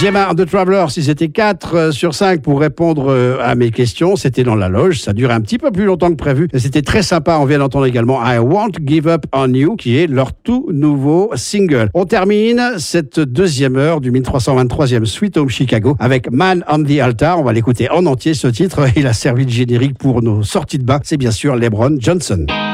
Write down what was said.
Gemma and the Travelers, ils étaient 4 sur 5 pour répondre à mes questions. C'était dans la loge, ça durait un petit peu plus longtemps que prévu. C'était très sympa, on vient d'entendre également I Won't Give Up On You, qui est leur tout nouveau single. On termine cette deuxième heure du 1323e Sweet Home Chicago avec Man on the Altar. On va l'écouter en entier, ce titre. Il a servi de générique pour nos sorties de bain. C'est bien sûr LeBron Johnson.